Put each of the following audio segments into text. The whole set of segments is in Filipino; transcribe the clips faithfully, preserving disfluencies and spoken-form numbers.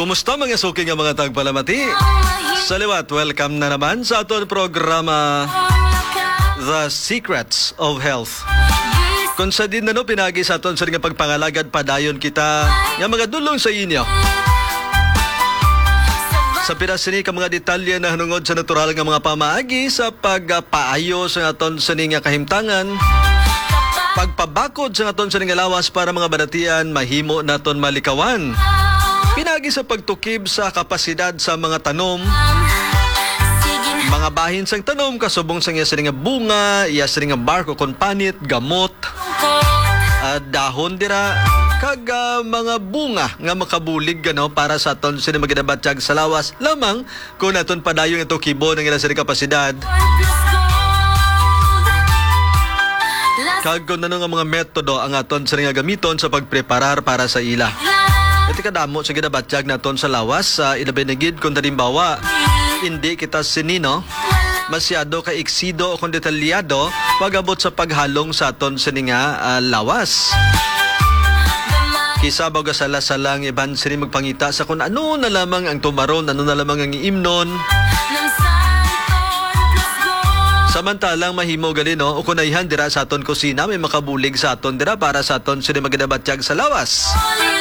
Kumusta mga suking nga mga tagpalamati? Sa liwat, welcome na naman sa aton programa The Secrets of Health. Kung sa din na no, pinagi sa aton sa nga pagpangalagad, padayon kita nga mga dulong sa inyo. Sa pinasini ka mga detalye na hanungod sa natural nga mga pamaagi sa pagpaayo sa aton sa nga kahimtangan, pagpabakod sa aton sa nga lawas para mga banatian mahimo naton malikawan. Pinagi sa pagtukib sa kapasidad sa mga tanom, mga bahin sang tanom, kasubong sa nga nga bunga, iya sa nga barko kon panit, gamot, uh, dahon dira, kag uh, mga bunga nga makabulig gano para sa aton sa maginabatyag sa lawas, lamang kung naton padayon ito kibo ng ila sa kapasidad. Kag kung ano nga mga metodo ang aton sa nga gamiton sa pagpreparar para sa ila. Iti kadamo sa ginabatyag naton sa lawas sa uh, inabenegid kung talimbawa hindi kita sinino masyado ka eksido o kung detalyado pag-abot sa paghalong sa aton sa nga uh, lawas. Kisa baga sala-salang iban sini magpangita sa kung ano na lamang ang tumaron, ano na lamang ang iimnon. Samantalang mahimo gali no, o kunayhan dira sa aton kusina may makabulig sa aton dira para sa aton sini maginabatyag sa lawas.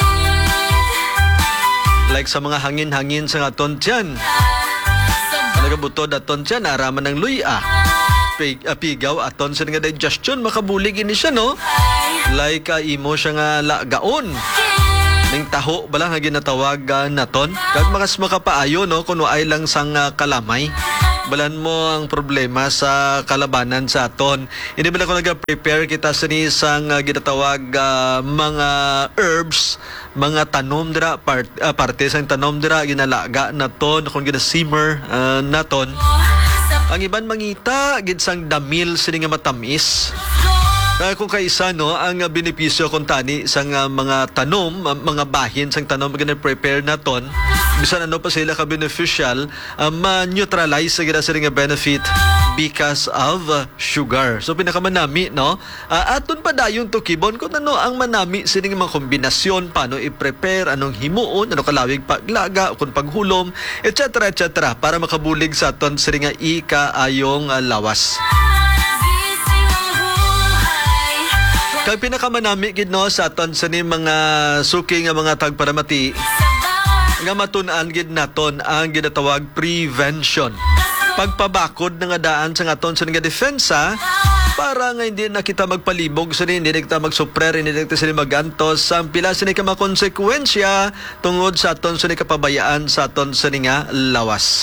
Like sa mga hangin-hangin sa aton tiyan. Nagabutod aton tiyan, araman ng luya. Pig, uh, pigaw aton sa nga digestion, makabulig ini siya no. Like uh, imo siya nga lagaon. Ning taho bala nga ginatawag uh, naton. Kag makas makapaayo no, kuno ay lang sang uh, kalamay. Balan mo ang problema sa kalabanan sa aton. Hindi ba ko nag-prepare kita sa isang uh, ginatawag uh, mga herbs, mga tanom dira, part, uh, parte sa tanom dira, ginalaga naton, kung gina-simmer uh, naton. Ang iban mangita, ginsang damil sini nga matamis. Uh, kung kaisa no, ang uh, benepisyo kung tani sa uh, mga tanom, uh, mga bahin sang tanom gina-prepare naton, bisan ano pa sila ka beneficial, uh, ma-neutralize sa gina sila nga benefit because of uh, sugar. So pinakamanami no, uh, aton pa dayon to kibon kung ano ang manami sila nga mga kombinasyon, paano i-prepare, anong himuon, ano kalawig paglaga, kung paghulom, et cetera et cetera para makabulig sa aton sila nga ikaayong uh, lawas. Kag pinakamanami gid no sa aton sa ni mga suki nga mga tagparamati nga matun-an gid naton ang ginatawag prevention. Pagpabakod nga daan sa aton sa nga defensa para nga hindi na kita magpalibog sa hindi na kita magsuprer, hindi na kita sila magantos sa pila sa ka makonsekwensya tungod sa aton sa kapabayaan sa aton sa nga lawas.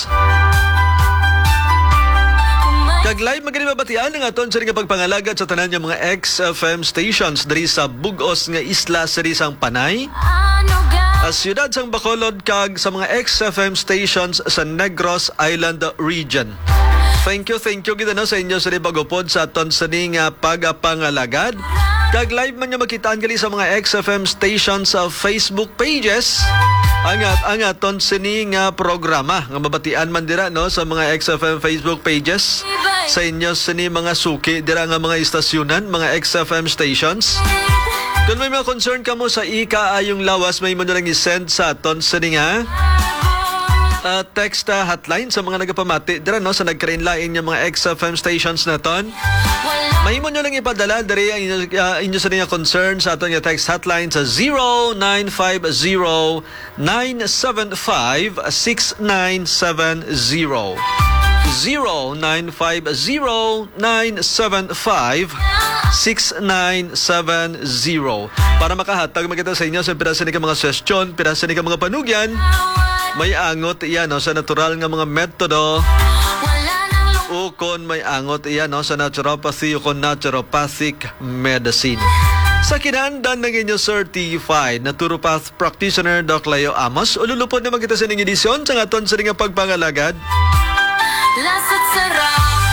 Kag live magaling mabatian ng aton sa nga pagpangalagad sa tanan nga mga X F M stations diri sa bugos nga isla sa isang Panay, a siyudad sang Bacolod, kag sa mga X F M stations sa Negros Island region. Thank you, thank you kita no sa inyo sa pagupod sa aton sa nga pagpangalagad. Kag live man nga makitaan gali sa mga X F M stations sa Facebook pages. Angat angat aton sini nga programa nga mabatian man dira no sa mga X F M Facebook pages sa inyo sini mga suki dira nga mga istasyonan, mga X F M stations. Kung may mga concern ka mo sa ikaayong lawas, may mo na lang i-send sa aton sini nga uh, text uh, hotline sa mga nagapamati dira no sa nagkarinlain nga mga X F M stations naton. Mahimo nyo lang ipadala dari ang inyo, uh, inyo sa nga concern sa aton nga text hotline sa zero nine five zero nine seven five six nine seven zero. zero nine five zero nine seven five six nine seven zero para makahatag magkita sa inyo sa pirasa ni ka mga suggestion, pirasa ni ka mga panugyan. May angot iyan no, sa natural nga mga metodo o kung may angot iyan no, sa naturopathy o kung naturopathic medicine. Sa kinahanglan ng inyo certified naturopath practitioner Doc Leo Amos, ululupod naman kita sa inyong edisyon sa aton sa nga pagpangalagad.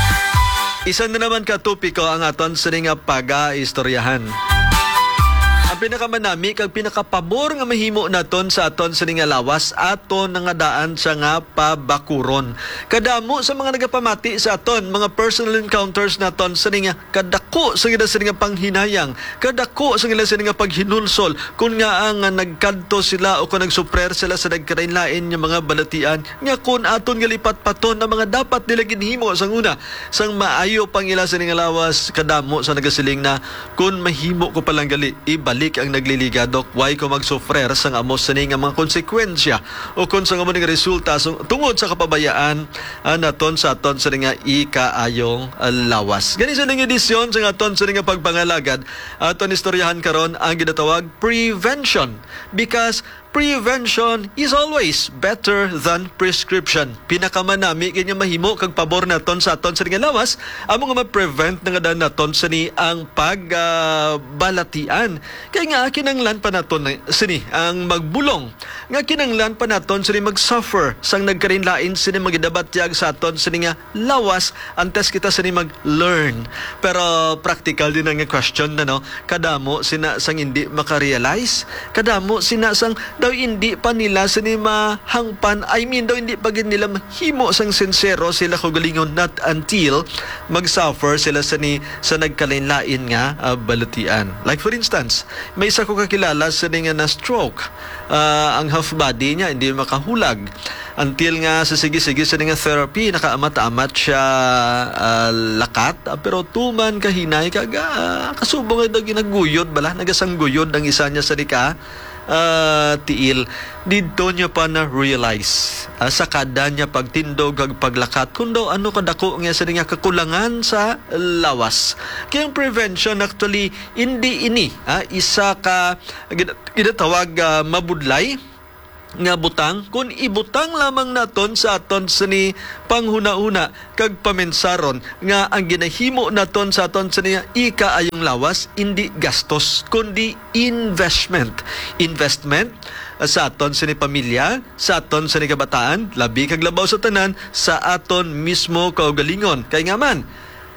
Isa na naman ka topiko ang aton sa nga pag-istoryahan. ang pinakamanami kag pinakapabor nga mahimo naton sa aton sa nga lawas aton nga daan sa nga pabakuron. Kadamo sa mga nagapamati sa aton mga personal encounters naton sa nga kadako sa gida sa nga panghinayang, kadako sa gida sa nga paghinulsol kun nga ang uh, nagkadto sila o kung nagsuprer sila sa nagkarainlain nga mga balatian nga kun aton nga lipat paton ang mga dapat nila ginhimo sang una sang maayo pang ila sa nga lawas. Kadamo sa nagasiling na kun mahimo ko palang gali ibalik ang nagliligadok, why ko magsufrer sang amos sa nga mga konsekwensya o kung sa nga mga resulta so, tungod sa kapabayaan uh, naton sa aton sa nga ikaayong uh, lawas. Gani sa nga edisyon sa aton sa nga pagpangalagad aton istoryahan karon ang ginatawag prevention, because prevention is always better than prescription. Pinakamanami kanya mahimo kag pabor naton sa aton sa nga lawas amo nga ma-prevent nga daan naton sa ni ang pagbalatian. Uh, Kaya nga kinanglan pa naton sini ang magbulong. Nga kinanglan pa naton sini mag-suffer sang nagkarinlain sini magidabatyag sa aton sini nga lawas antes kita sini mag-learn. Pero practical din ang question na no. Kadamo sina sang hindi makarealize, kadamo sina sang daw hindi pa nila sini mahangpan, I mean daw hindi pa gid nila mahimo sang sincero sila kagalingon not until mag-suffer sila sini sa nagkalain-lain nga uh, balatian. Like for instance, may isa ko kakilala sini nga na stroke. Uh, ang half body niya hindi makahulag until nga sa sige-sige sa nga therapy nakaamat-amat siya uh, lakat uh, pero tuman kahinay kaga uh, kasubong nga ginaguyod bala nagasangguyod ang isa niya sa nika Uh, tiil dito niya pa na realize uh, sa kada niya pagtindog ag paglakat kundo ano kadako nga sa nga kakulangan sa lawas. Kaya ang prevention actually hindi ini uh, isa ka ginatawag uh, mabudlay nga butang kun ibutang lamang naton sa aton sini panghuna-una kag pamensaron nga ang ginahimo naton sa aton sini ikaayong lawas hindi gastos kundi investment investment sa aton sini pamilya, sa aton sini kabataan, labi kag labaw sa tanan sa aton mismo kaugalingon. Kay nga man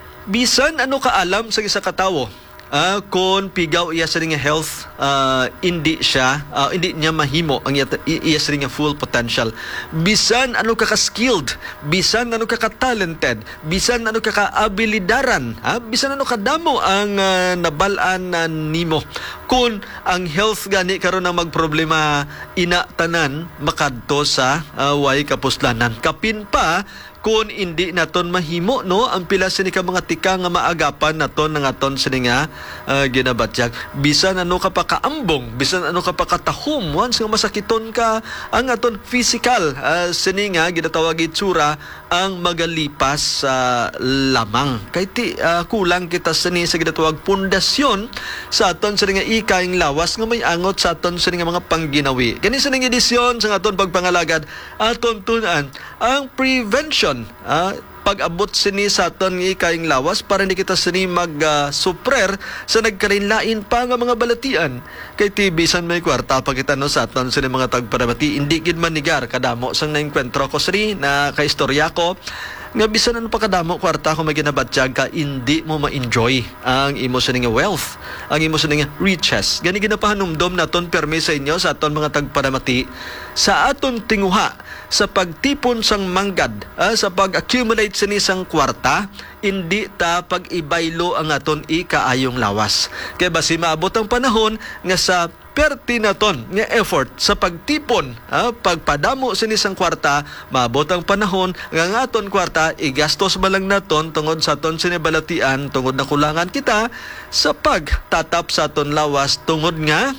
bisan ano kaalam sa isa ka tawo Uh, kung pigaw iya sa nga health uh, hindi siya uh, hindi niya mahimo ang iya, iya sa nga full potential, bisan ano ka ka-skilled, bisan ano ka ka-talented, bisan ano ka ka-abilidaran, ha? Bisan ano kadamo ang uh, nabalaan uh, nimo kung ang health gani karon ang magproblema ina tanan makadto sa uh, way kapuslanan kapin pa kung hindi naton mahimo no ang pila sini ka mga tika nga maagapan naton ng aton sini nga uh, ginabatyag bisan ano ka pa kaambong, bisan ano ka pa katahom once nga masakiton ka ang aton physical uh, sini nga ginatawag itsura ang magalipas sa uh, lamang kay ti uh, kulang kita sini sa ginatawag pundasyon sa aton sini nga ikaing lawas nga may angot sa aton sini nga mga pangginawi. Kani sini nga edisyon sa aton pagpangalagad aton tunan ang prevention. Ah, pag-abot sini sa aton nga ikaing lawas para hindi kita sini mag-suprer uh, sa nagkarinlain pa nga mga balatian. Kay T V san may kwarta pa kita no sa aton sini mga tagparamati hindi gid manigar kadamo sang naengkwentro ko sini na kaistorya ko nga bisan ano pa kadamo kwarta kung may ginabatyag ka hindi mo ma-enjoy ang imo sa nga wealth, ang imo sa nga riches. Gani ginapahanumdom naton permi sa inyo sa aton mga tagparamati sa aton tinguha sa pagtipon sang manggad, ah, sa pag-accumulate sini sang kwarta, hindi ta pag-ibaylo ang aton ikaayong lawas. Kaya basi maabot ang panahon nga sa perti naton nga effort sa pagtipon, ah, pagpadamo sini sang kwarta, maabot ang panahon nga nga aton kwarta igastos balang naton tungod sa aton sinibalatian tungod na kulangan kita sa pagtatap sa aton lawas tungod nga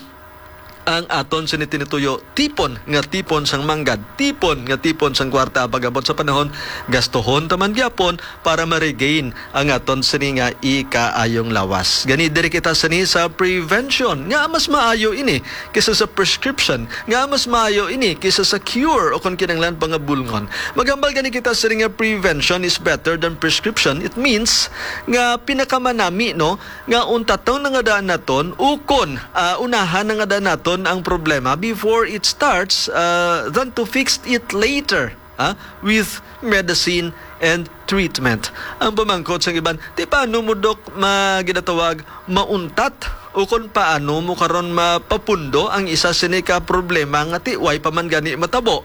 ang aton sinitinituyo tipon nga tipon sang manggad, tipon nga tipon sang kwarta pagabot sa panahon gastohon taman gyapon para ma-regain ang aton sini nga ikaayong lawas. Gani diri kita sini sa prevention nga mas maayo ini kaysa sa prescription, nga mas maayo ini kaysa sa cure o kung kinanglan pangabulngon. Magambal gani kita sini nga prevention is better than prescription. It means nga pinakamanami no nga untatong nga daan naton ukon uh, unahan nga daan naton ang problema before it starts uh, than to fix it later. ah, with medicine and treatment. Ang pamangkot sa iban, di paano mo dok maginatawag mauntat o kung paano mo karon mapapundo ang isa sinika problema nga ti way pa man gani matabo.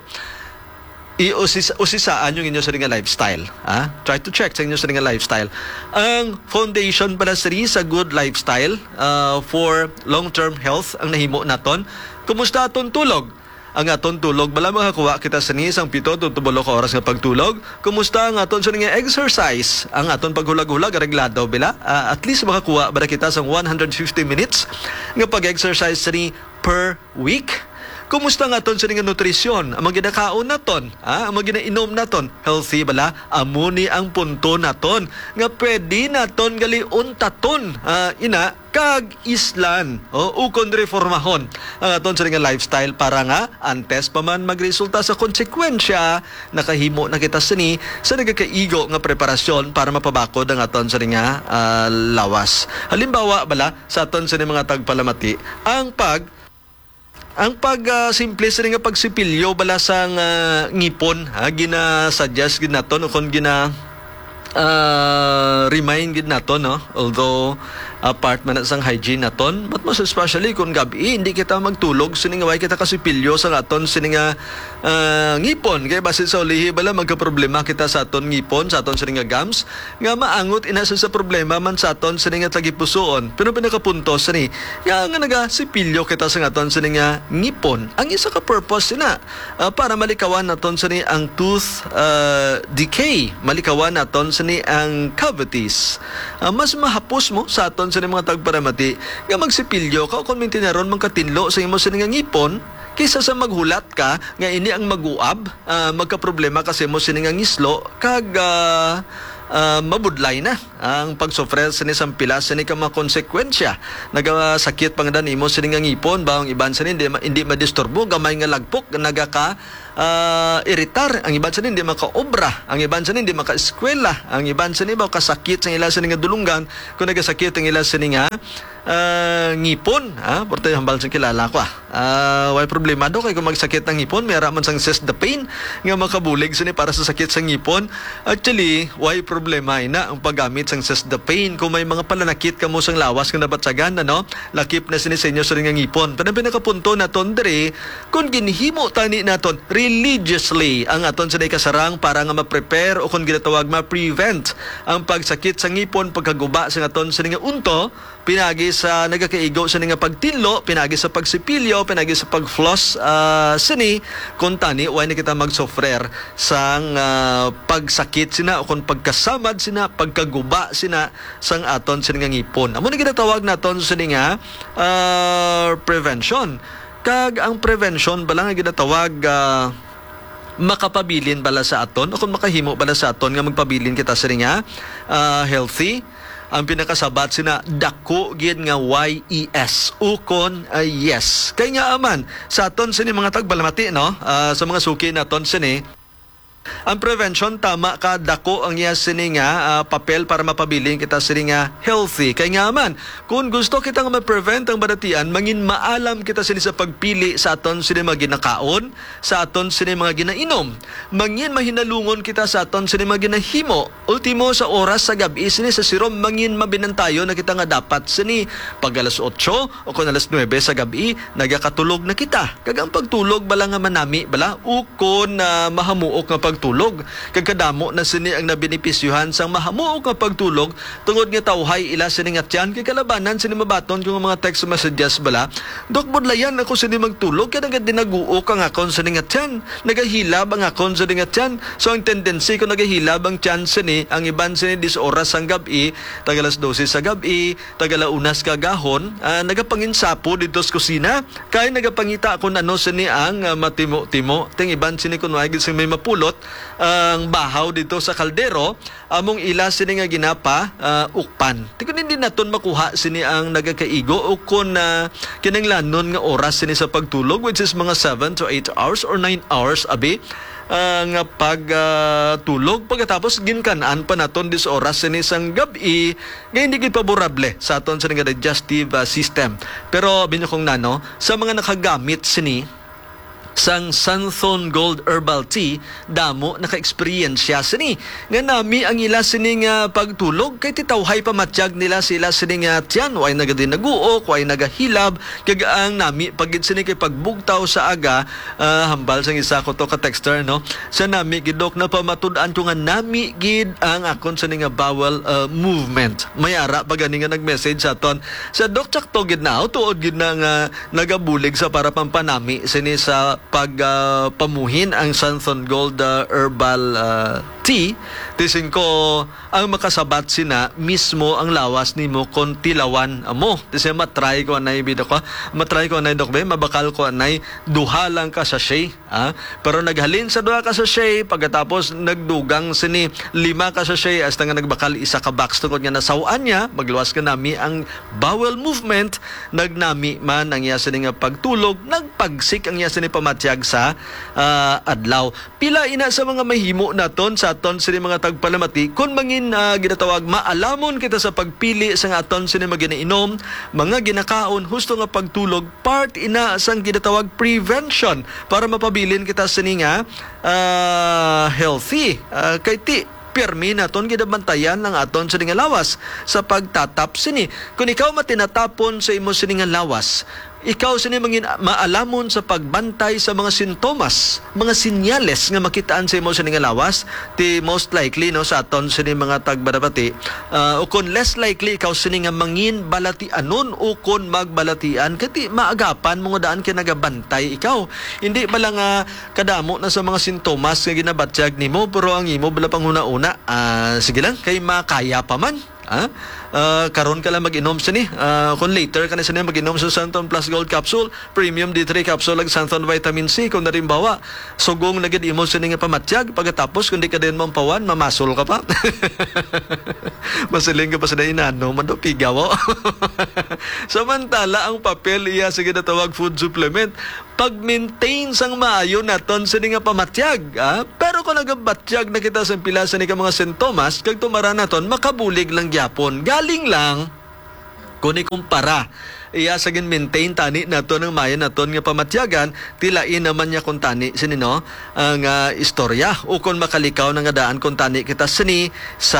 I-usisaan yung inyo sa nga lifestyle. Ah? Try to check sa inyo sa nga lifestyle. Ang foundation para sa sa good lifestyle uh, for long-term health ang nahimo naton. Kumusta aton tulog? Ang aton tulog, bala makakuha kita sa ni isang pito to tubulo ka oras nga pagtulog. Kumusta ang aton sa nga exercise? Ang aton paghulag-hulag reglado bila uh, at least makakuha bara kita sa one hundred fifty minutes nga pag-exercise sa ni per week. Kumusta nga ton sa nga nutrisyon? Ang mga ginakaon naton, ah, ang mga ginainom naton, healthy bala? Amuni ang punto naton nga pwede naton galiun taton, ah, ina kag islan o ukon reformahon ang aton sa nga lifestyle para nga antes pa man magresulta sa konsekwensya nakahimo na kita sini sa nagakaigo nga preparasyon para mapabakod ang aton sa nga uh, lawas. Halimbawa bala sa aton sa mga tagpalamati ang pag Ang pag uh, simple sa nga pagsipilyo bala sang uh, ngipon ha gina-suggest gid naton o kon gina uh, remind gid naton no although apart man sang hygiene naton but most especially kung gabi hindi kita magtulog sini nga way kita kasipilyo sa aton sini nga uh, ngipon kay basin sa ulihi bala magka-problema kita sa aton ngipon sa aton sini nga gums nga maangot inasa sa problema man sa aton sini nga tagipusoon pero pinakapunto sini nga nga naga sipilyo kita sa aton sini nga ngipon ang isa ka purpose sina uh, para malikawan naton sini ang tooth uh, decay malikawan naton sini ang cavities uh, mas mahapos mo sa aton sa mga tagparamati nga magsipilyo ka o kung mintineron mang katinlo sa imo sa nga ngipon kaysa sa maghulat ka nga ini ang mag-uab uh, magka-problema kasi mo sining nga ngislo kag uh, uh, mabudlay na ang pagsofrer sa ni sampila sa ni ka mga konsekwensya nagasakit pang dan imo sining nga ngipon bawang iban sa ni hindi, hindi madisturbo gamay nga lagpok nagaka uh, iritar ang iban sa ni hindi maka-obra ang iban sa ni hindi maka-eskwela ang iban sa ni ba kasakit sa ila sa ni nga dulunggan kung nagasakit ang ila sa ni nga uh, ngipon ha porte hambal sa kilala ko ah uh, way problema do kay kung magsakit ng ngipon may raman sang chest the pain nga makabulig sa ni para sa sakit sa ngipon actually way problema ina ang paggamit sang chest the pain kung may mga pananakit kamo sang lawas nga nabatsagan ano lakip na sinisenyo sa nga ngipon pero pinakapunto naton diri kung ginhimo tani naton religiously ang aton sa kasarang para nga ma-prepare o kung ginatawag ma-prevent ang pagsakit sa ngipon pagkaguba sa aton sa nga unto pinagi sa nagakaigo sa nga pagtinlo pinagi sa pagsipilyo pinagi sa pagfloss uh, sini kung tani way na kita magsofrer sang uh, pagsakit sina o kung pagkasamad sina pagkaguba sina sang aton sa nga ngipon amo ni ginatawag naton sa nga uh, prevention kag ang prevention bala nga ginatawag uh, makapabilin bala sa aton o kung makahimo bala sa aton nga magpabilin kita sa nga uh, healthy ang pinakasabat sina dako gid nga Y E S ukon uh, yes kay nga aman sa aton sini mga tagbalamati no uh, sa mga suki naton sini ang prevention tama ka dako ang iya sini nga uh, papel para mapabiling kita sini nga healthy kay nga man kung gusto kita nga ma-prevent ang badatian mangin maalam kita sini sa pagpili sa aton sini mga ginakaon sa aton sini mga ginainom mangin mahinalungon kita sa aton sini mga ginahimo ultimo sa oras sa gabi sini sa sirom mangin mabinantayo na kita nga dapat sini pag alas otso o kung alas nuwebe sa gabi nagakatulog na kita kag ang pagtulog bala nga manami bala ukon na uh, mahamuok nga pagtulog kag kadamo na sini ang nabenepisyuhan sang mahamuok nga pagtulog tungod nga tawhay ila sini nga tiyan kay kalabanan sini mabaton kung mga text messages bala dok budlayan ako sini magtulog kay nagad dinaguok ang akon sini nga tiyan nagahilab ang akon sini nga tiyan so ang tendency ko nagahilab ang tiyan sini ang iban sini dis oras sang gabi tagalas dose sa gabi tagala unas kagahon uh, nagapanginsapo dito sa kusina kay nagapangita ako ano sini ang uh, matimo-timo ting iban sini kun way gid may mapulot ang bahaw dito sa kaldero among ila sini nga ginapa uh, ukpan tikon hindi naton makuha sini ang nagakaigo o kun uh, kinanglanon nga oras sini sa pagtulog which is mga seven to eight hours or nine hours abi ang uh, pagtulog uh, pagkatapos ginkanaan pa naton dis oras sini sang gabi nga hindi gid favorable sa aton sa nga digestive uh, system pero binyo kong nano sa mga nakagamit sini sang Santhon Gold Herbal Tea, damo naka-experience siya sini. Nga nami ang ila sini nga pagtulog, kay titawhay pamatyag nila sila sini nga tiyan, way nagadin naguok, way nagahilab, kag ang nami pagid sini kay pagbugtaw sa aga, uh, hambal sang isa ko to ka texter, no? Sa nami gidok na pamatud-an ko nga nami gid ang akon sini nga bowel uh, movement. Mayara pag ani nga nag-message sa aton. Sa dok tsakto gid na, tuod gid na nga nagabulig sa para pampanami sini sa pag uh, pamuhin ang Santhon Gold uh, Herbal uh, Tea. Tisin ko ang makasabat sina mismo ang lawas nimo kon tilawan amo. Tisin matry ko anay bido ko. Matry ko anay dokbe, mabakal ko anay duha lang ka sachet. Ah? Pero naghalin sa duha ka sachet, pagkatapos nagdugang sini lima ka sachet hasta nga nagbakal isa ka box tungod nga nasawaan niya, magluwas ka nami ang bowel movement, nagnami man ang iya sini nga pagtulog, nagpagsik ang iya sini pamatyag sa uh, adlaw. Pila ina sa mga mahimo naton sa aton sini mga tagpalamati kung mangin uh, ginatawag maalamon kita sa pagpili sa nga aton sini maginiinom, mga ginakaon husto nga pagtulog, part ina sang ginatawag prevention para mapabilin kita sini nga uh, healthy. Uh, kay ti pirmi naton gidabantayan ng aton sa nga lawas sa pagtatap sini. Kung ikaw matinatapon sa imo sini nga lawas, ikaw sini mangin maalamon sa pagbantay sa mga sintomas, mga sinyales nga makitaan sa imo sini nga lawas, ti most likely no sa aton sini mga tagbadabati, uh, o kun less likely ikaw sini nga mangin balatianon o kun magbalatian kati maagapan mo nga daan kay nagabantay ikaw. Hindi bala nga kadamo na sa mga sintomas nga ginabatyag nimo pero ang imo bala panghuna-una, uh, sige lang kay makaya pa man. Ah, uh, karon ka lang mag-inom sini. Uh, kung later ka na sini mag-inom sa Santhon Plus Gold Capsule, Premium D three Capsule ag Santhon Vitamin C, kung narimbawa sugong nagid imo sini nga pamatyag, pagkatapos kung di ka din mampawan, mamasol ka pa. Masiling ka pa sa inano, mandopigaw. Samantala ang papel iya sige na tawag food supplement, pag-maintain sang maayo naton sini nga pamatyag. Ah? Pero kung nagabatyag na kita sa pila sa ni ka mga sintomas, kag tumara naton makabulig lang gyapon. Galing lang kung ikumpara iya sagin maintain tani nato ng mayan naton nga pamatyagan, tilain naman niya kung tani sinino ang uh, istorya o kung makalikaw na nga daan kung tani kita sini sa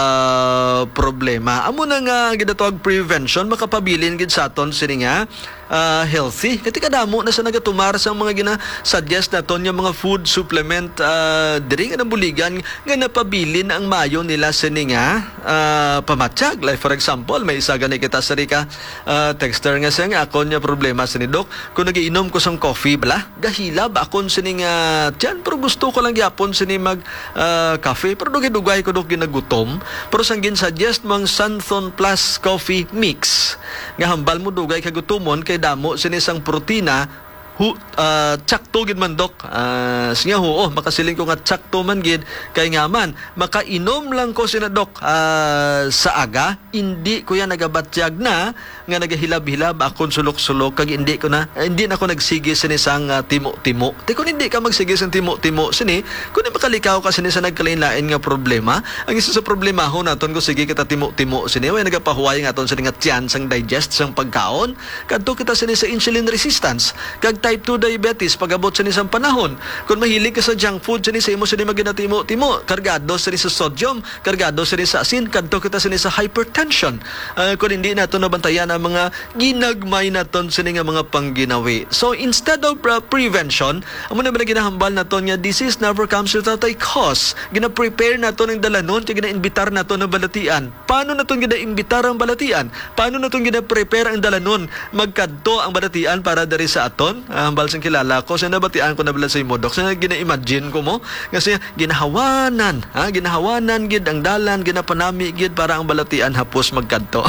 uh, problema. Amo na nga ginatawag prevention, makapabilin gid sa aton sini nga uh, healthy. Kati kadamo na sa nagatumar sa mga gina-suggest naton yung mga food supplement uh, diri nga nabuligan nga napabilin ang mayo nila sini nga uh, pamatyag. Like for example, may isa gani kita sa rika uh, texter nga siya nga akon niya problema sa ni Doc. Kung nagiinom ko sang coffee bala, gahilab akon sini nga tiyan, pero gusto ko lang gyapon sini mag uh, cafe, pero dugay-dugay ko Doc ginagutom. Pero sang gin-suggest mang Santhon Plus Coffee Mix nga hambal mo dugay kagutomon kay damo sini sang protina. Hu, uh, tsakto gid man Dok. Uh, siya ho, oh, makasiling ko nga tsakto man gid kay nga man makainom lang ko sina Dok uh, sa aga, hindi ko yan nagabatyag na nga nagahilab-hilab akon sulok-sulok kag hindi ko na eh, hindi na ako nagsige sini sang uh, timo-timo. Te kung hindi ka magsige sang timo-timo sini, kung di makalikaw ka sini sa nagkalain-lain nga problema, ang isa sa problema ho naton ko sige kita timo-timo sini, way nagapahuway nga aton sini nga tiyan sang digest sang pagkaon, kadto kita sini sa insulin resistance kag type two diabetes pagabot sa nisang panahon. Kung mahilig ka sa junk food, sa nisa imo sa maginatimo-timo, kargado sa nisa sodium, kargado sa nisa asin, kadto kita sa nisa hypertension. Uh, kung hindi nato nabantayan ang mga ginagmay naton sa nga mga pangginawi. So instead of uh, prevention, amo na ba ginahambal naton nga disease never comes without a cause. Gina-prepare naton ang dalanon, kaya gina-imbitar naton ang balatian. Paano naton gina-imbitar ang balatian? Paano naton gina-prepare ang dalanon? Magkadto ang balatian para dari sa aton. Uh, hambal sang kilala ko, sa nabatian ko na bala sa imo Dok, sa gina-imagine ko mo kasi ginahawanan, ha, ginahawanan gid ang dalan, ginapanami gid para ang balatian hapos magkadto.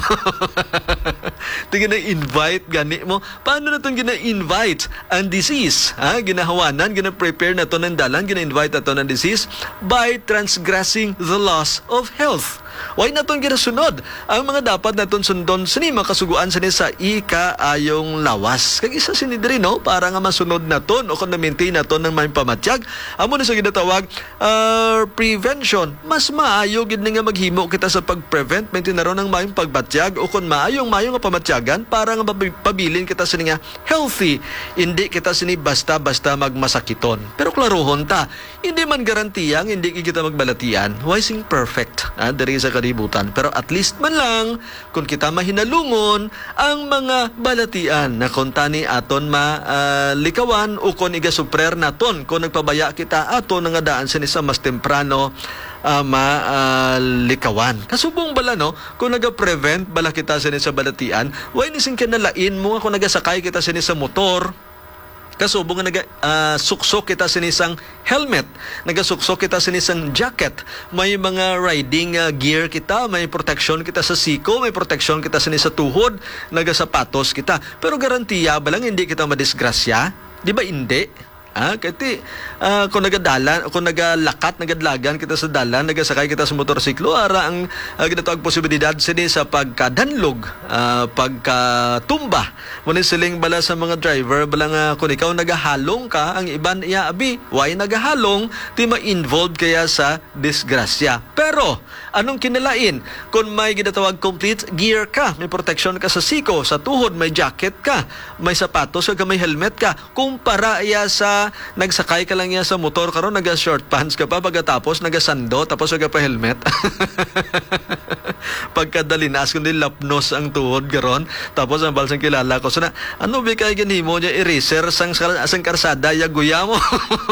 Tingin na invite gani mo, paano na itong gina-invite ang disease, ha? Ginahawanan, gina-prepare na ito ng dalan, gina-invite na ito ng disease by transgressing the laws of health. Why naton ginasunod ang mga dapat naton sundon sini makasuguan sini sa ika ayong lawas. Kag isa sini diri no para nga masunod naton o kung na-maintain naton ng may pamatyag. Amo na sa ginatawag uh, prevention. Mas maayo gid nga maghimo kita sa pag-prevent maintain na ron ng mayong pagbatyag o kung maayong maayong nga pamatyagan para nga pabilin kita sini nga healthy. Hindi kita sini basta-basta magmasakiton. Pero klarohon ta, hindi man garantiyang hindi kita magbalatian. Why sing perfect? Ah, diri sa kalibutan. Pero at least man lang kung kita mahinalungon ang mga balatian na kuntani aton malikawan uh, o kung igasuprer naton kung nagpabaya kita aton nga daan sini sa mas temprano uh, malikawan. Uh, Kasubong bala no, kung naga-prevent bala kita sini sa balatian, why nising kinalain mo kung nagasakay kita sini sa motor, kasubong nga naga uh, suksok kita sinisang helmet, nagasuksok kita sinisang jacket, may mga riding uh, gear kita, may protection kita sa siko, may protection kita sinisa tuhod, nagasapatos kita. Pero garantiya ba lang hindi kita madisgrasya? Di ba hindi? Ah, kasi uh, kung nagadalan, kung nagalakat, nagadlagan kita sa dalan, nagasakay kita sa motorsiklo, ara ang uh, ginatawag posibilidad sini sa pagkadanlog, uh, pagkatumba. Muna siling bala sa mga driver, bala nga kung ikaw nagahalong ka, ang iban iya abi, why nagahalong, di ma-involved kaya sa disgrasya. Pero, anong kinalain? Kung may ginatawag complete gear ka, may protection ka sa siko, sa tuhod, may jacket ka, may sapatos ka, may helmet ka, kumpara iya sa nagsakay ka lang yan sa motor karon naga short pants ka pa pagkatapos nagasando tapos naga pa helmet. Pagkadalinas kundi lapnos ang tuhod karon tapos ang balsang kilala ko so na ano ba kay ganimo niya eraser sang sang karsada ya guya mo.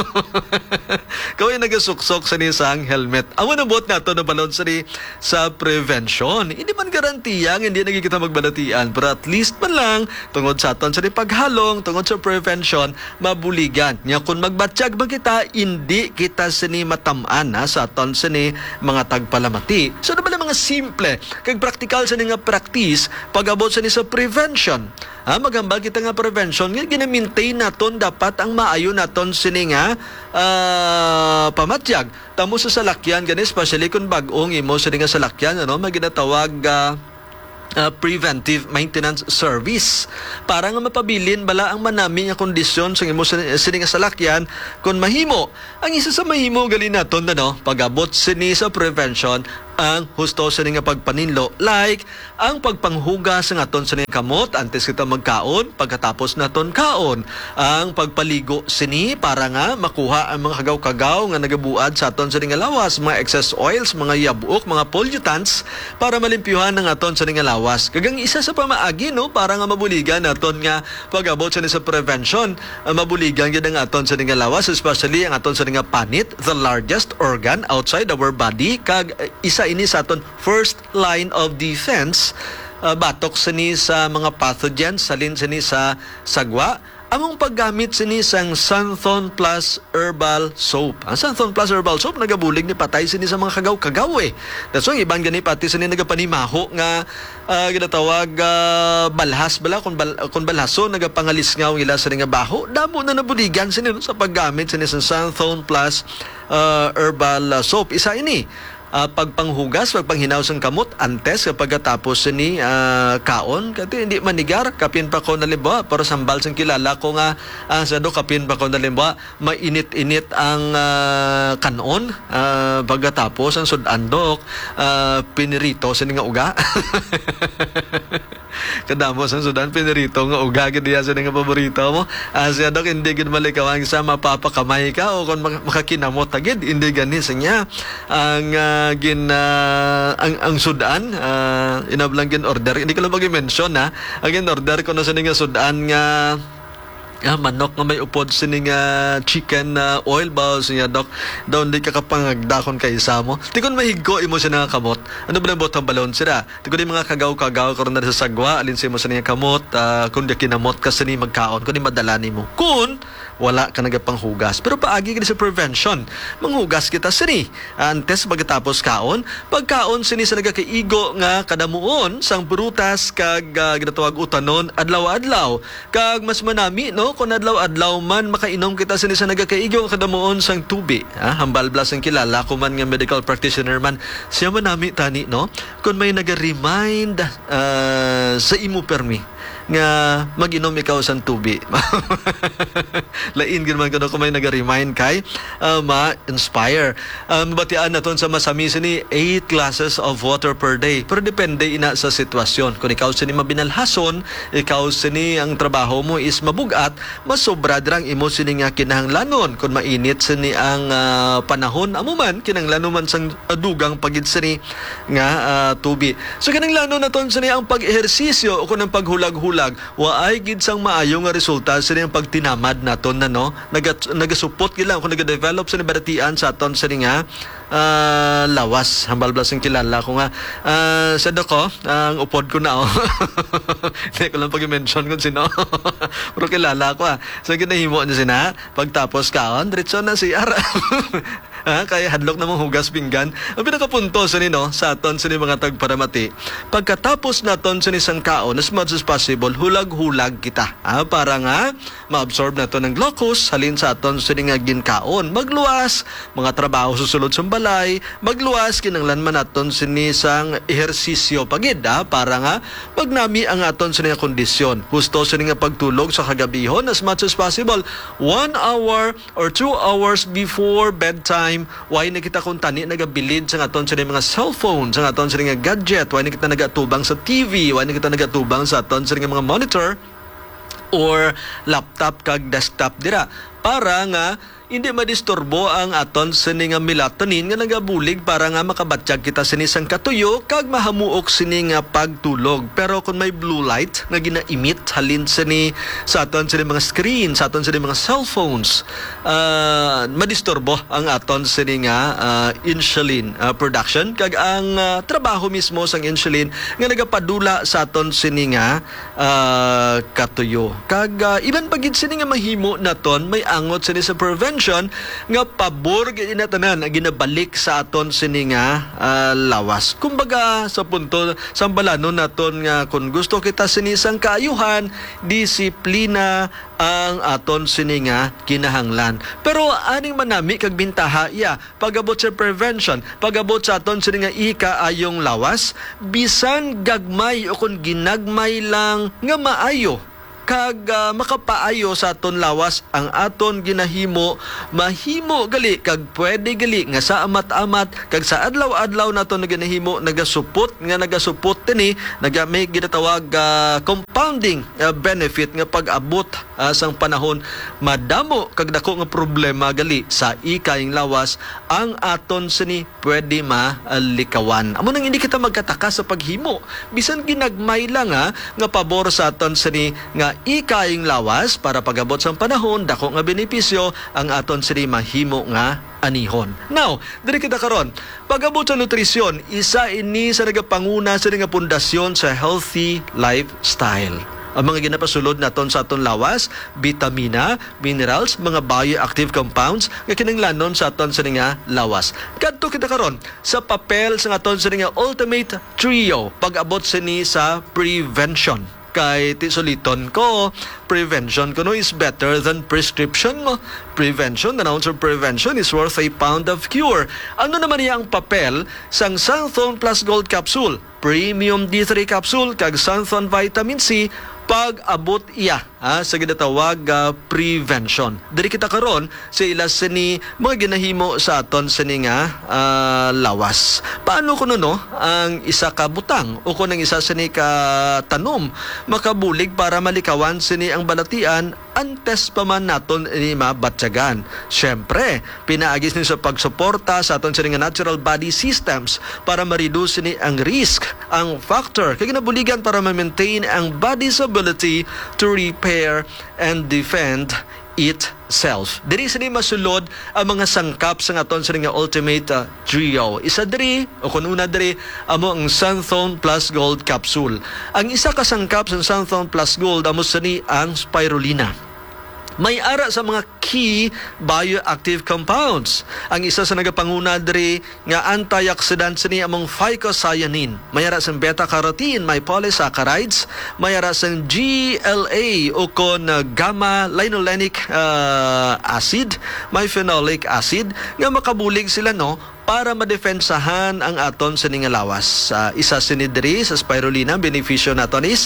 Kaway nagasuksok sa nisang helmet. Amo na buot nato na balon sa sa prevention. Hindi man garantiya hindi nagikita magbalatian pero at least man lang tungod sa aton sa paghalong tungod sa prevention mabuligan. Nya kung magbatsyag ba kita, hindi kita sini matamaan ha, sa aton sini mga tagpalamati. So na ba mga simple, kag practical sini nga practice, pag-abot sini sa prevention. Ha, magambal kita nga prevention, nga gina-maintain naton dapat ang maayo naton sini nga uh, pamatsyag. Tamo sa salakyan, gani especially kung bag-ong imo sini nga salakyan, ano, maginatawag uh, Uh, preventive maintenance service para nga mapabilin bala ang manami nga kondisyon sa imo sini nga salakyan kung mahimo. Ang isa sa mahimo gali naton no pag-abot sini sa prevention ang husto sini nga pagpaninlo like ang pagpanghugas ng aton sini kamot antes kita magkaon pagkatapos naton kaon, ang pagpaligo sini para nga makuha ang mga kagaw-kagaw nga nagabuad sa aton sini nga lawas, mga excess oils, mga yabuok, mga pollutants para malimpyuhan ang aton sini nga lawas. Kagang isa sa pamaagi no para nga mabuligan naton nga pag-abot sini sa prevention, uh, mabuligan gyud ang aton sini nga lawas especially ang aton sini nga panit, the largest organ outside our body kag uh, isa ini sa aton first line of defense, uh, batok sini sa mga pathogens salin sini sa sagwa. Among paggamit sini sang Santhon Plus Herbal Soap. Ang Santhon Plus Herbal Soap nagabulig ni patay sini sa mga kagaw-kagaw eh. That's why ibang gani pati sini nagapanimaho nga uh, ginatawag uh, balhas bala kung, bal, kung balhaso nagapangalis nga ila sa nga baho. Damo na nabuligan sini no, sa paggamit sini sa Santhon Plus uh, Herbal Soap. Isa ini Uh, pagpanghugas, pagpanghinaw sang kamot antes kapag tapos ni uh, kaon kasi hindi manigar kapin pa ko nalimba pero sambal sang kilala ko nga uh, sa do kapin pa ko nalimba mainit-init ang uh, kanon uh, pagkatapos ang sudandok uh, pinirito sa nga uga. Kadamo sa sudan pinirito nga uga gid diya sa nga paborito mo. Uh, siya dok hindi gid malikawang sa mapapakamay ka o kung makakinamot agid hindi gani sa niya ang uh, gin uh, ang ang sudan uh, inablang gin order hindi ko lang mag-mention ha agin order ko na sa nga sudan nga ah, manok nga may upod sining uh, chicken uh, oil ba siya dok daw hindi ka kapangagdakon kay isa mo tikon mahiggo imo siya nga kamot ano ba lang botang balon sila tikon mga kagaw-kagaw karon na sa sagwa alin sa imo sa nga kamot uh, kung di kinamot ka sini magkaon kun di madala nimo kun wala ka nagapanghugas. Pero paagi ka sa prevention, manghugas kita sini. Antes pagkatapos kaon, pagkaon sini sa nagakaigo nga kadamuon sang prutas kag uh, ginatawag utanon adlaw-adlaw. Kag mas manami no kung adlaw-adlaw man makainom kita sini sa nagakaigo nga kadamuon sang tubig. Ha? Hambal blas ang kilala ko man nga medical practitioner man. Siya manami tani no kung may naga-remind uh, sa imo permi nga mag-inom ikaw sa tubig. Lain gid man kuno kung may naga-remind kay uh, ma-inspire. Um, batian naton sa masamis ni eight glasses of water per day. Pero depende ina sa sitwasyon. Kung ikaw sini mabinalhason, ikaw sini ang trabaho mo is mabugat, mas sobra drang imo sini nga kinahanglanon. Kung mainit sini ang uh, panahon, amo man kinahanglanon man sang dugang pagid sini nga uh, tubig. So kinahanglanon naton sini ang pag-ehersisyo o kung ang paghulag-hulag waay gid sang maayo nga resulta sa niyang pagtinamad naton na no naga nagasupot gid lang kung nagadevelop sa nibadatian sa aton sa nga uh, lawas hambal blas ang kilala ko nga uh, sa dako ang uh, upod ko na oh. Hindi ko lang pag-mention kung sino. Pero kilala ko ah so ginahimo niya sina pagtapos kaon diretso na si Ara. Ha, kaya hadlok namang hugas pinggan. Ang pinakapunto sa nino sa aton sa mga tagparamati. Pagkatapos naton sa isang kaon, as much as possible, hulag-hulag kita. Ha, para nga ma-absorb nato ng glucose halin sa aton sa nga ginkaon. Magluwas, mga trabaho susulod sa balay, magluwas kinanglan man naton sa isang ehersisyo pagid, ha, para nga pagnami ang aton sa nga kondisyon. Husto sa nga pagtulog sa kagabihon as much as possible. One hour or two hours before bedtime why na kita kung tani nagabilid sa aton sa mga cellphone, sa aton sa mga gadget, why na kita nagatubang sa T V, why na kita nagatubang sa aton sa mga monitor or laptop kag desktop dira para nga hindi madisturbo ang aton sini nga melatonin nga nagabulig para nga makabatsyag kita sini sang katuyo kag mahamuok sini nga pagtulog. Pero kung may blue light nga gina-emit halin sini sa aton sini mga screen, sa aton sini mga cellphones, uh, madisturbo ang aton sini nga uh, insulin uh, production kag ang uh, trabaho mismo sang insulin nga nagapadula sa aton sini nga uh, katuyo. Kag uh, iban pagid sini nga mahimo naton may angot sini sa prevention nga pabor gid inatanan ang ginabalik sa aton sini nga uh, lawas. Kumbaga sa punto sambalanon naton nga kung gusto kita sini sang kaayuhan, disiplina ang aton sini nga kinahanglan. Pero aning manami kag bintaha iya pagabot sa prevention, pagabot sa aton sini nga ikaayong lawas, bisan gagmay o kung ginagmay lang nga maayo kag uh, makapaayo sa aton lawas ang aton ginahimo mahimo gali kag pwede gali nga sa amat-amat kag sa adlaw-adlaw naton ginahimo nagasupot nga nagasupot tini naga may ginatawag uh, compounding uh, benefit nga pag-abot uh, sang panahon madamo kag dako nga problema gali sa ikayong lawas ang aton sini pwede malikawan. Amo nang hindi kita magkataka sa paghimo bisan ginagmay lang ha, nga pabor sa aton sini nga ikayong lawas para pagabot sa panahon dako nga benepisyo ang aton sini mahimo nga anihon. Now, diri kita karon pagabot sa nutrisyon, isa ini sa nagapanguna sa nga pundasyon sa healthy lifestyle. Ang mga ginapasulod naton sa aton lawas, vitamina, minerals, mga bioactive compounds nga kinahanglanon sa aton sa nga lawas. Kadto kita karon sa papel sa aton sa nga ultimate trio pag-abot sini sa prevention. Kay tisuliton ko, prevention ko no is better than prescription mo. Prevention, the ounce of prevention is worth a pound of cure. Ano naman niya ang papel sang Sunthorn Plus Gold Capsule, Premium D three Capsule, kag Sunthorn Vitamin C, pag-abot iya ha, sa ginatawag uh, prevention. Diri kita karon sa ilas sini mga ginahimo sa aton sini nga uh, lawas. Paano kuno no ang isa ka butang o kun ang isa sini ka tanom makabulig para malikawan sini ang balatian antes pa man naton ini mabatyagan. Syempre, pinaagis ni sa pagsuporta sa aton sini nga natural body systems para ma-reduce ni ang risk, ang factor kay ginabuligan para ma-maintain ang body's ability to repair and defend itself. Diri sini masulod ang mga sangkap sa aton sa nga ultimate uh, trio. Isa diri o kun una diri amo ang Sunthorn Plus Gold Capsule. Ang isa ka sangkap sa Sunthorn Plus Gold amo sini ang spirulina. may ara sa mga key bioactive compounds. Ang isa sa nagapanguna diri nga antioxidant sini among phycocyanin. May ara sa beta-carotene, may polysaccharides, may ara sa G L A o kon uh, gamma linolenic uh, acid, may phenolic acid nga makabulig sila no para madefensahan ang aton sa ning lawas. Uh, isa sinidri sa spirulina, benepisyo naton is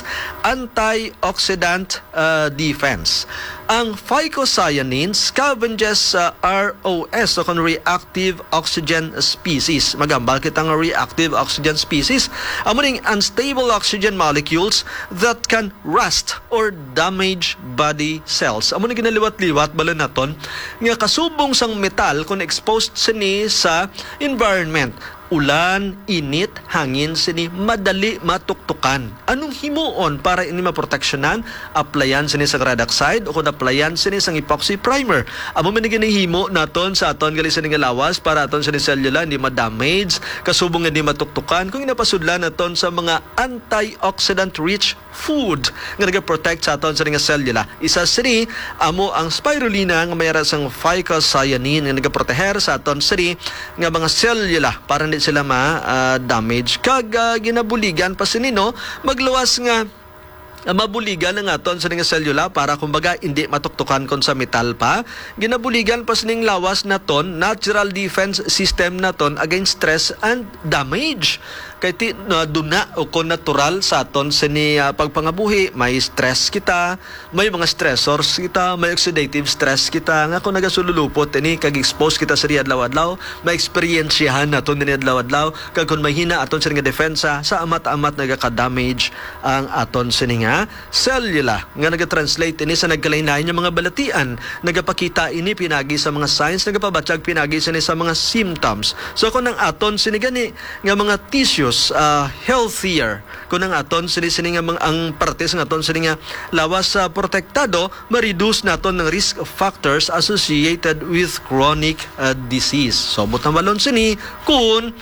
antioxidant uh, defense. Ang phycocyanin scavenges sa uh, R O S o kon reactive oxygen species. Magambal kita nga reactive oxygen species. Amo ning unstable oxygen molecules that can rust or damage body cells. Amo ning ginaliwat-liwat bala naton nga kasubong sang metal kung exposed sini sa environment. Ulan, init, hangin, sini madali matuktukan. Anong himuon para ini maproteksyonan? Applyan sini sa caradoxide o kung applyan sini sa epoxy primer. Amo man ginihimo naton sa aton gali sini nga lawas para aton sini cellula hindi ma-damage, kasubong nga hindi matuktukan kung inapasudlan naton sa mga antioxidant rich food nga nagaprotect sa aton sini nga cellula. Isa sini amo ang spirulina nga mayara sang phycocyanin nga nagaproteher sa aton sini nga mga cellula para hindi sila ma-damage. Uh, Kag uh, ginabuligan pa sinino, magluwas nga uh, mabuligan ang aton sa nga selula para kumbaga hindi matuktukan kon sa metal pa. Ginabuligan pa sining lawas naton, natural defense system naton against stress and damage. Kay ti uh, duna o kon natural sa aton sini uh, pagpangabuhi, may stress kita, may mga stressors kita, may oxidative stress kita nga kung nagasululupot ini kag expose kita sa adlaw-adlaw, may experiencehan naton ni adlaw-adlaw kag kun mahina aton sa nga depensa sa amat-amat nagaka-damage ang aton sini nga cellula nga naga-translate ini sa nagkalain-lain nga mga balatian, nagapakita ini pinagi sa mga signs, nagapabatyag pinagi sini sa mga symptoms. So kung ang aton sini gani nga mga tissues Uh, healthier kung ang aton sini sini nga mga ang partes ng aton sini nga lawas sa uh, protektado, ma-reduce naton ng risk factors associated with chronic uh, disease. So butang malon sini kung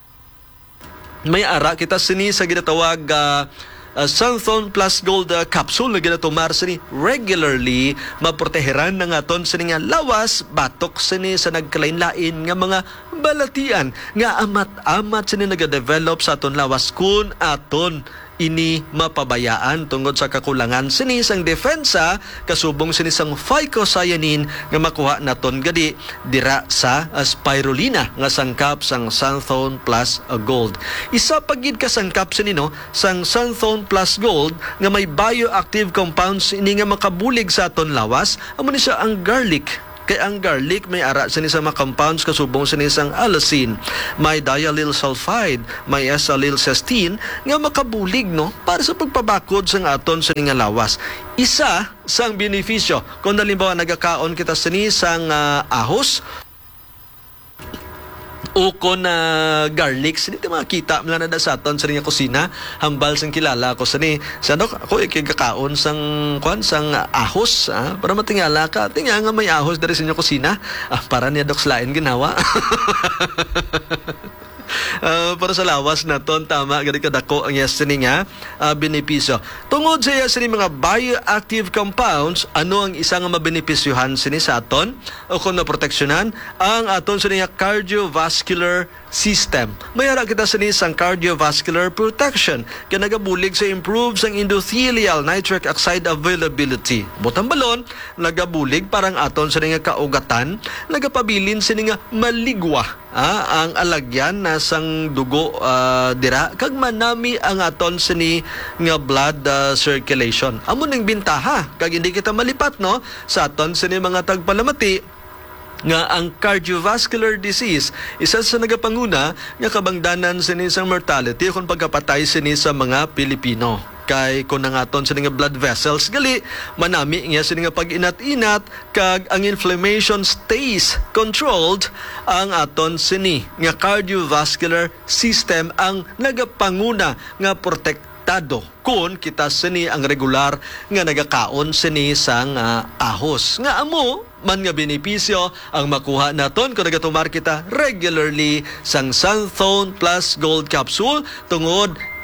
may ara kita sini sa ginatawag uh, Uh, Sunthone Plus Gold uh, capsule na ginatumar sini regularly maproteheran ng aton sini nga lawas batok sini sa nagkalain-lain nga mga balatian nga amat-amat sini nagadevelop sa aton lawas kun aton ini mapabayaan tungod sa kakulangan sini sang depensa kasubong sini sang phycocyanin nga makuha naton gadi dira sa uh, spirulina nga sangkap sang Sunthone Plus uh, Gold. Isa pagid ka sangkap sini no sang Sunthone Plus Gold nga may bioactive compounds ini nga makabulig sa aton lawas, amo ni siya ang garlic. Kay ang garlic may ara sini sa mga compounds kasubong sini sang allicin, may diallyl sulfide, may acetylcysteine nga makabulig no para sa pagpabakod sang aton sini nga lawas. Isa sang benepisyo kung halimbawa nagakaon kita sini sang uh, ahos o kon na uh, garlic, sini ti makita mala na da sa aton sa nga kusina, hambal sang kilala ko sini. Sa dok ako ikigakaon sang kwan sang ahos, ah, para matingala ka, tinga nga may ahos diri sa inyo kusina. Ah, para niya dok slain ginawa. Uh, para sa lawas naton tama gani kadako ang yasini nga uh, benepisyo. Tungod sa yasini mga bioactive compounds, ano ang isa nga mabenepisyohan sini sa aton o kung naproteksyonan ang aton sini nga cardiovascular system. Mayara kita sini sang cardiovascular protection kaya nagabulig sa improve sang endothelial nitric oxide availability. Butang balon, nagabulig parang aton sini nga kaugatan, nagapabilin sini nga maligwa ah, ang alagyan na sang dugo uh, dira kag manami ang aton sini nga blood uh, circulation. Amo ning bintaha kag hindi kita malipat no sa aton sini mga tagpalamati nga ang cardiovascular disease isa sa nagapanguna nga kabangdanan sini sang mortality kung pagkapatay sini sa mga Pilipino. Kay kung ang aton sini nga blood vessels gali manami nga sini nga pag-inat-inat kag ang inflammation stays controlled, ang aton sini nga cardiovascular system ang nagapanguna nga protektado kung kita sini ang regular nga nagakaon sini sang uh, ahos. Nga amo man nga benepisyo ang makuha naton kung nagatumar kita regularly sang Sunthone Plus Gold Capsule tungod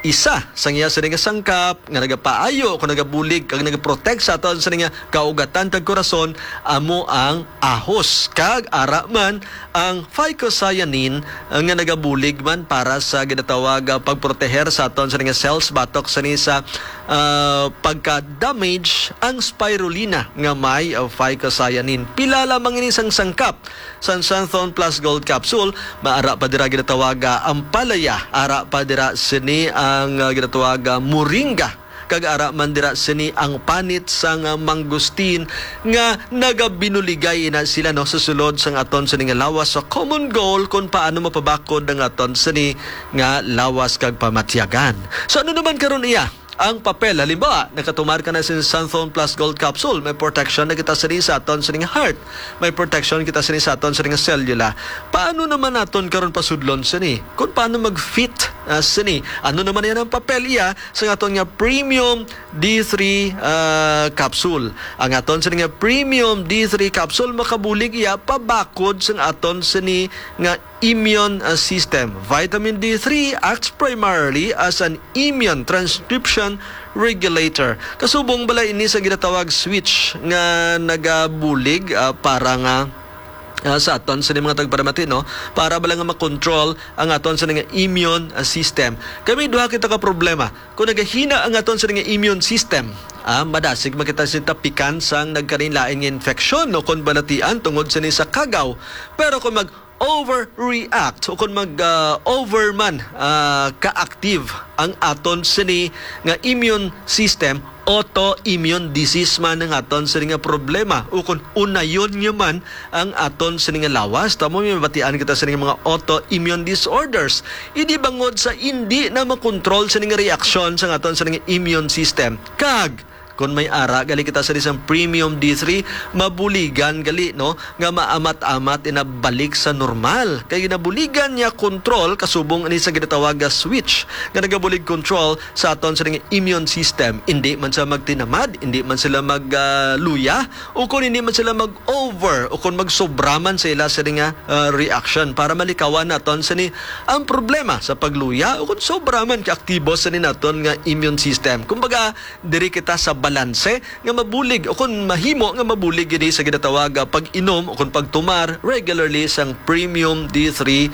isa sa iya sa nga sangkap nga nagapaayo kung nagabulig kag nagaprotect sa aton sa nga kaugatan kag korason amo ang ahos kag ara man ang phycocyanin nga nagabulig man para sa ginatawag uh, pagproteher sa aton sa nga cells batok sa ni sa uh, pagka-damage ang spirulina nga may uh, phycocyanin. Pila lamang ini sang sangkap sa Santhon Plus Gold Capsule maara pa dira ginatawag uh, ang palaya, ara pa dira sini ang uh, ginatawag uh, moringa kag ara man dira sini ang panit sang uh, mangustin nga nagabinuligay na sila no sa sulod sang aton sa nga lawas sa common goal kung paano mapabakod ang aton sini nga lawas kag pamatyagan. So ano naman karon iya ang papel? Halimbawa, nakatumar ka na sa Santhon Plus Gold Capsule, may protection na kita sa sa aton sa nga heart, may protection kita sa sa aton sa nga cellula. Paano naman naton karon pasudlon sa ni? Kung paano mag-fit uh, sa ni? Ano naman yan ang papel iya sa aton nga Premium D three uh, capsule? Ang aton sa nga Premium D three capsule makabulig iya pabakod sa aton sa ni nga immune uh, system. Vitamin D three acts primarily as an immune transcription regulator. Kasubong bala ini sa ginatawag switch nga nagabulig uh, para nga Uh, sa aton sa mga tagparamati no para bala nga makontrol ang aton sa nga immune uh, system. Kami duha kita ka problema kung nagahina ang aton sa nga immune system. Ah, madasig makita sa tapikan sang nagkarinlain nga infection no kung balatian tungod sa ni sa kagaw. Pero kung mag overreact o kung mag uh, overman uh, ka-active ang aton sini nga immune system, autoimmune disease man ang aton sini nga problema o kung unayon nyo man ang aton sini nga lawas tamo may mabatian kita sini nga mga autoimmune disorders hindi bangod sa hindi na makontrol sini nga reaksyon sa aton sini nga immune system kag kung may ara gali kita sa isang Premium D three mabuligan gali no nga maamat-amat inabalik sa normal kay ginabuligan niya control kasubong ani sa ginatawag nga switch nga nagabulig control sa aton sa immune system hindi man sa magtinamad hindi man sila magluya uh, o kung hindi man sila mag-over o kung magsobra man sila sa nga uh, reaction para malikawan naton sa ni ang problema sa pagluya o kung sobra man kaaktibo sa ni naton nga immune system kumbaga diri kita sa balanse nga mabulig o kung mahimo nga mabulig gini sa ginatawag pag-inom o kung pagtumar regularly sang Premium D three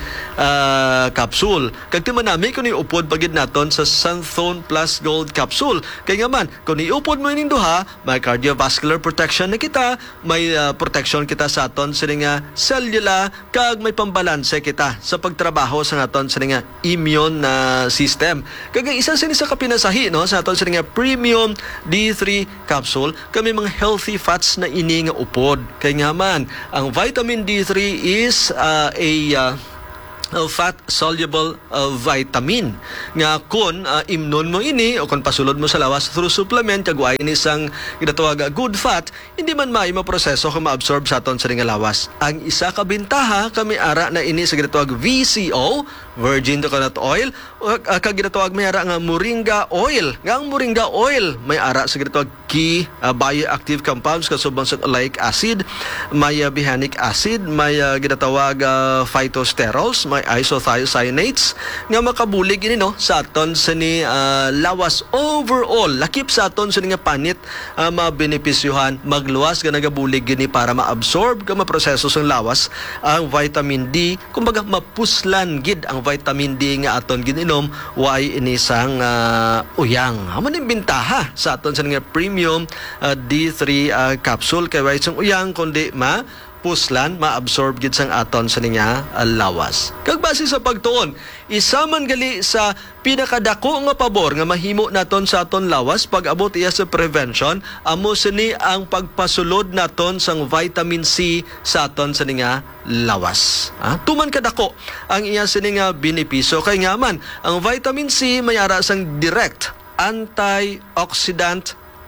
uh, capsule. Kag timanami kung iupod pagid naton sa Santhon Plus Gold Capsule. Kay nga man kung iupod mo ining duha, may cardiovascular protection na kita, may uh, protection kita sa aton sa nga cellula kag may pambalanse kita sa pagtrabaho sa aton sa nga immune uh, system. Kag isa sini sa kapinasahi no sa aton sa nga Premium D three capsule kami mga healthy fats na ini nga upod kay nga man ang vitamin D three is uh, a uh, Uh, fat soluble uh, vitamin nga kun uh, imnon mo ini o kun pasulod mo sa lawas through supplement kagway ini sang ginatawag good fat hindi man may maproseso kung maabsorb sa aton sa nga lawas. Ang isa ka bentaha kami ara na ini sa ginatawag V C O virgin coconut oil o uh, kag ginatawag may ara nga moringa oil nga ang moringa oil may ara sa ginatawag key uh, bioactive compounds kasubang sa oleic acid may uh, behanic acid may uh, ginatawag uh, phytosterols may isothiocyanates nga makabulig ini no sa aton sa ni uh, lawas overall lakip sa aton sa ni nga panit uh, mabenepisyuhan magluwas nga nagabulig gini para maabsorb ka maproseso sa lawas ang vitamin D kumbaga mapuslan gid ang vitamin D nga aton gininom way ini sang uh, uyang amo ning bintaha sa aton sa ni nga Premium uh, D three uh, capsule kay way sang uyang kundi ma puslan maabsorb gid sang aton sa niya uh, lawas. Kag base sa pagtuon, isa man gali sa pinakadako nga pabor nga mahimo naton sa aton lawas pag abot iya sa prevention amo sini ang pagpasulod naton sang vitamin C sa aton sa niya lawas. Ha? Tuman kadako ang iya sini nga benepisyo kay nga man ang vitamin C may ara sang direct antioxidant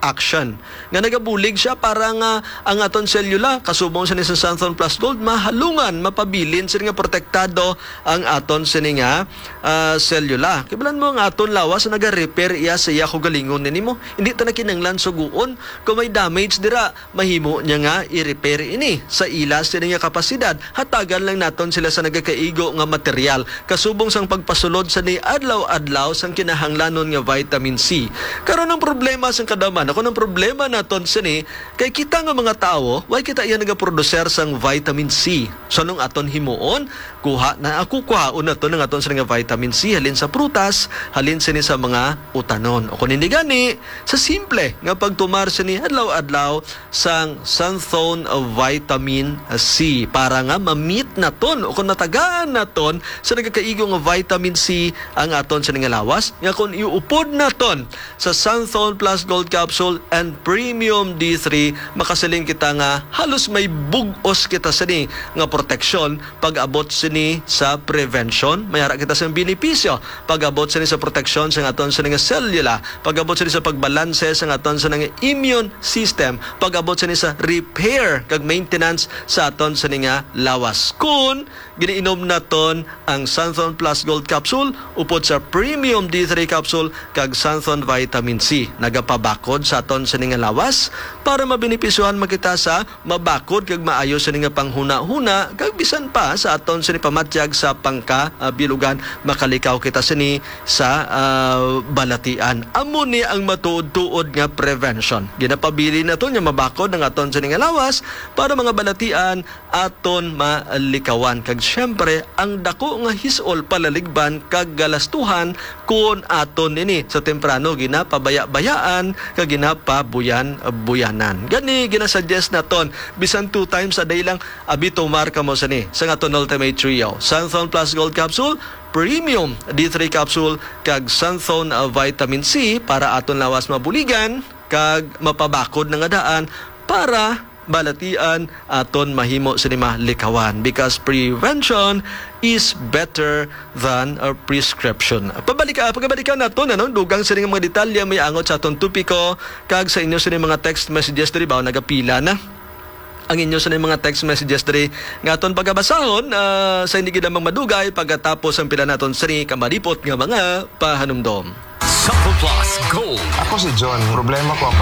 action. Nga nagabulig siya para nga ang aton selula kasubong sa ni sa Santhon Plus Gold mahalungan, mapabilin sini nga protektado ang aton sini nga uh, selula. Kibalan mo ang aton lawas na naga-repair iya sa iya ko galingon nimo. Hindi ta na kinanglan suguon kung may damage dira mahimo niya nga i-repair ini sa ila sini nga kapasidad. Hatagan lang naton sila sa nagakaigo nga material kasubong sang pagpasulod sa ni adlaw-adlaw sang kinahanglanon nga vitamin C. Karon ang problema sang kadaman, ako ng problema naton sini kay kita nga mga tao, why kita iya nagaproducer sang vitamin C. So nung aton himuon, kuha na ako kuhaon naton ng aton sa nga vitamin C halin sa prutas, halin sini sa mga utanon. O kung hindi gani, sa simple nga pagtumar sini adlaw-adlaw sang Santhon vitamin C para nga ma-meet naton o kung natagaan naton sa nagakaigo nga vitamin C ang aton sa nga lawas nga kung iupod naton sa Santhon Plus Gold Capsule and Premium D three makasaling kita nga halos may bugos kita sini nga proteksyon pag-abot sini sa prevention, mayara kita sa benepisyo pag-abot sini sa proteksyon sa aton sa nga selula, pag-abot sini sa pagbalanse sa aton sa nga immune system, pag-abot sini sa repair kag maintenance sa aton sa nga lawas. Kung giniinom naton ang Santhon Plus Gold Capsule upod sa Premium D three Capsule kag Santhon Vitamin C, nagapabakod sa aton sa nga lawas para mabenepisyohan makita sa mabakod kag maayo sa nga panghuna-huna kag bisan pa sa aton sa pamatyag sa pangka uh, bilugan makalikaw kita sini sa uh, balatian. Amo ni ang matuod-tuod nga prevention. Ginapabili naton nga mabakod ng aton sa nga lawas para mga balatian aton malikawan kag syempre ang dako nga hisol palaligban kag galastuhan kun aton ini sa temprano ginapabaya-bayaan kag ginapabuyan-buyanan. Gani ginasuggest naton bisan two times a day lang abito marka mo sa ni sa aton Ultimate Trio. Santhon Plus Gold Capsule, Premium D three Capsule kag Santhon uh, Vitamin C para aton lawas mabuligan kag mapabakod ng daan para balatian aton mahimo sinima likawan because prevention is better than a prescription. Pabalik ka, pagabalikan naton ano dugang sa mga detalye may angot sa aton tupiko kag sa inyo sa mga text messages diri ba nagapila na ang inyo sa mga text messages diri nga aton pagabasahon uh, sa hindi gid madugay pagkatapos ang pila naton sini kamaripot nga mga pahanumdom. Sample Plus Gold. Ako si John. Problema ko ang